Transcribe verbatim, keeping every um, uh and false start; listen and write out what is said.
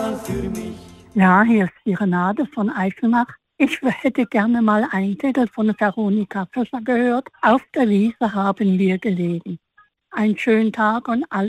einmal für mich. Ja, hier ist die Renate von Eifelnach. Ich hätte gerne mal einen Titel von Veronika Fischer gehört. Auf der Wiese haben wir gelegen. Einen schönen Tag und alles